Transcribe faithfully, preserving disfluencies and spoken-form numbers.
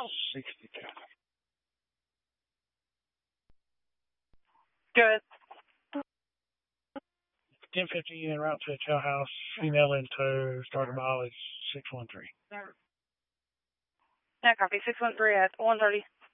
sixty-two. Good. ten fifty en route to a jailhouse. Female in tow. Starter mileage six one three. Yeah, copy. six one three at one thirty.